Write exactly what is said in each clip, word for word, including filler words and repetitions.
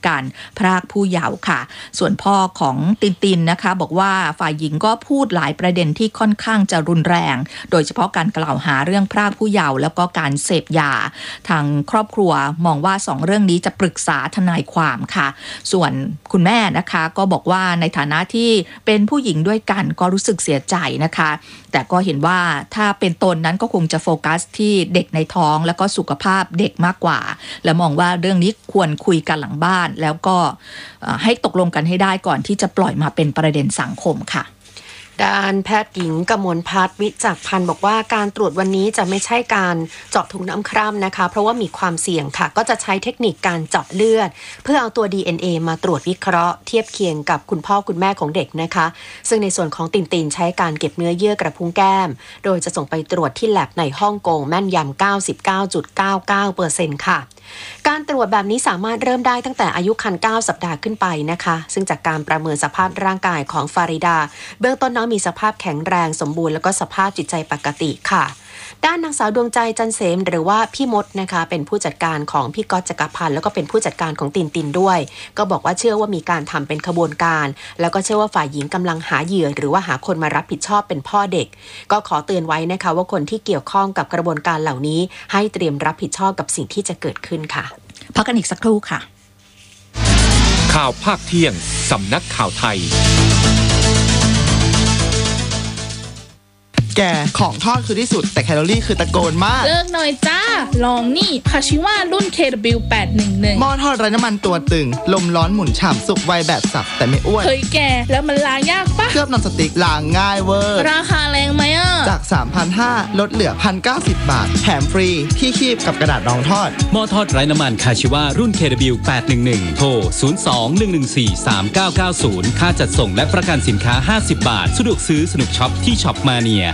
การพรากผู้เยาว์ค่ะส่วนพ่อของตินตินนะคะบอกว่าฝ่ายหญิงก็พูดหลายประเด็นที่ค่อนข้างจะรุนแรงโดยเฉพาะการกล่าวหาเรื่องพรากผู้เยาว์แล้วก็การเสพยาทางครอบครัวมองว่าสองเรื่องนี้จะปรึกษาทนายความค่ะส่วนคุณแม่นะคะก็บอกว่าในฐานะที่เป็นผู้หญิงด้วยกันก็รู้สึกเสียใจนะคะแต่ก็เห็นว่าถ้าเป็นตนนั้นก็คงจะโฟกัสที่เด็กในท้องแล้วก็สุขภาพเด็กมากกว่าและมองว่าเรื่องนี้ควรคุยกันหลังบ้านแล้วก็ให้ตกลงกันให้ได้ก่อนที่จะปล่อยมาเป็นประเด็นสังคมค่ะด้านแพทย์หญิงกมลพัฒน์วิจักพันธ์บอกว่าการตรวจวันนี้จะไม่ใช่การเจาะถุงน้ำคร่ำนะคะเพราะว่ามีความเสี่ยงค่ะก็จะใช้เทคนิคการเจาะเลือดเพื่อเอาตัว ดี เอ็น เอ มาตรวจวิเคราะห์เทียบเคียงกับคุณพ่อคุณแม่ของเด็กนะคะซึ่งในส่วนของตินตินใช้การเก็บเนื้อเยื่อกระพุ้งแก้มโดยจะส่งไปตรวจที่แลบในฮ่องกงแม่นยำ เก้าสิบเก้าจุดเก้าเก้าเปอร์เซ็นต์ ค่ะการตรวจแบบนี้สามารถเริ่มได้ตั้งแต่อายุครรภ์เก้าสัปดาห์ขึ้นไปนะคะซึ่งจากการประเมินสภาพร่างกายของฟาริดาเบื้องต้นน้องมีสภาพแข็งแรงสมบูรณ์แล้วก็สภาพจิตใจปกติค่ะด้านนางสาวดวงใจจันเสมหรือว่าพี่มดนะคะเป็นผู้จัดการของพี่ก๊อตจักรพันธ์แล้วก็เป็นผู้จัดการของตินตินด้วยก็บอกว่าเชื่อว่ามีการทำเป็นขบวนการแล้วก็เชื่อว่าฝ่ายหญิงกำลังหาเหยื่อหรือว่าหาคนมารับผิดชอบเป็นพ่อเด็กก็ขอเตือนไว้นะคะว่าคนที่เกี่ยวข้องกับกระบวนการเหล่านี้ให้เตรียมรับผิดชอบกับสิ่งที่จะเกิดขึ้นค่ะพักกันอีกสักครู่ค่ะข่าวภาคเที่ยงสำนักข่าวไทยแกของทอดคือที่สุดแต่แคลอรี่คือตะโกนมากเลิกหน่อยจ้าลองนี่คาชิว่ารุ่น เค ดับเบิลยู แปดหนึ่งหนึ่งหม้อทอดไร้น้ำมันตัวตึงลมร้อนหมุนฉ่ำสุกไวแบบสับแต่ไม่อ้วนเฮ้ยแกแล้วมันล้างยากปะเคลือบนอนสติ๊กล้างง่ายเวอร์ราคาแรงไหมอ่ะจาก สามพันห้าร้อย ลดเหลือ หนึ่งพันเก้าสิบ บาทแถมฟรีที่คีบกับกระดาษรองทอดหม้อทอดไร้น้ำมันคาชิว่ารุ่น เค ดับเบิลยู แปดหนึ่งหนึ่ง โทรศูนย์ สอง หนึ่ง หนึ่ง สี่ สาม เก้า เก้า ศูนย์ค่าจัดส่งและประกันสินค้าห้าสิบบาทสะดวกซื้อสนุกช็อปที่ช็อปมาเนีย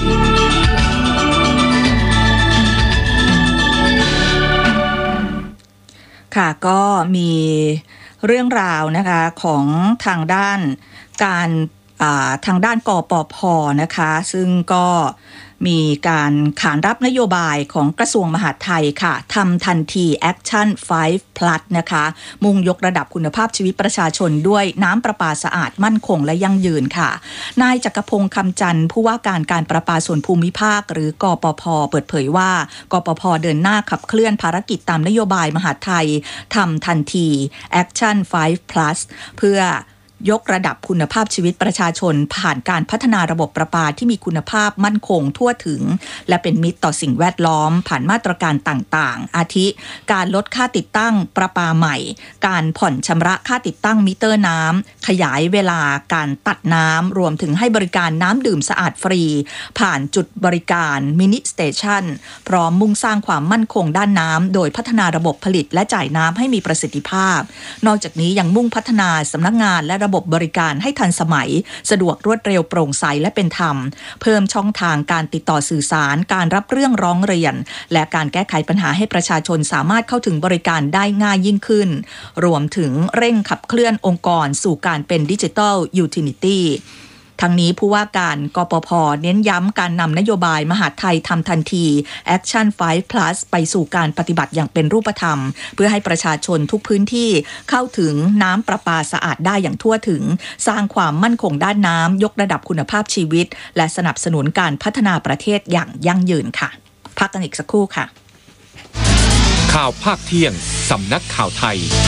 ค่ะก็มีเรื่องราวนะคะของทางด้านการทางด้านกปภ.นะคะซึ่งก็มีการขานรับนโยบายของกระทรวงมหาดไทยค่ะทำทันที Action ไฟว์ plus นะคะมุ่งยกระดับคุณภาพชีวิตประชาชนด้วยน้ำประปาสะอาดมั่นคงและยั่งยืนค่ะนายจักรพงษ์คำจันทร์ผู้ว่าการการประปาส่วนภูมิภาคหรือกปภ.เปิดเผยว่ากปภ.เดินหน้าขับเคลื่อนภารกิจตามนโยบายมหาดไทยทำทันที Action ไฟว์ plus เพื่อยกระดับคุณภาพชีวิตประชาชนผ่านการพัฒนาระบบประปาที่มีคุณภาพมั่นคงทั่วถึงและเป็นมิตรต่อสิ่งแวดล้อมผ่านมาตรการต่างๆอาทิการลดค่าติดตั้งประปาใหม่การผ่อนชำระค่าติดตั้งมิเตอร์น้ำขยายเวลาการตัดน้ำรวมถึงให้บริการน้ำดื่มสะอาดฟรีผ่านจุดบริการมินิสเตชันพร้อมมุ่งสร้างความมั่นคงด้านน้ำโดยพัฒนาระบบผลิตและจ่ายน้ำให้มีประสิทธิภาพนอกจากนี้ยังมุ่งพัฒนาสำนักงานและระบบบริการให้ทันสมัยสะดวกรวดเร็วโปร่งใสและเป็นธรรมเพิ่มช่องทางการติดต่อสื่อสารการรับเรื่องร้องเรียนและการแก้ไขปัญหาให้ประชาชนสามารถเข้าถึงบริการได้ง่ายยิ่งขึ้นรวมถึงเร่งขับเคลื่อนองค์กรสู่การเป็นดิจิทัลยูทิลิตี้ทั้งนี้ผู้ว่าการกปภ.เน้นย้ำการนำนโยบายมหาดไทยทำทันที Action ไฟว์ plus ไปสู่การปฏิบัติอย่างเป็นรูปธรรมเพื่อให้ประชาชนทุกพื้นที่เข้าถึงน้ำประปาสะอาดได้อย่างทั่วถึงสร้างความมั่นคงด้านน้ำยกระดับคุณภาพชีวิตและสนับสนุนการพัฒนาประเทศอย่างยั่งยืนค่ะพักกันอีกสักครู่ค่ะข่าวภาคเที่ยงสำนักข่าวไทย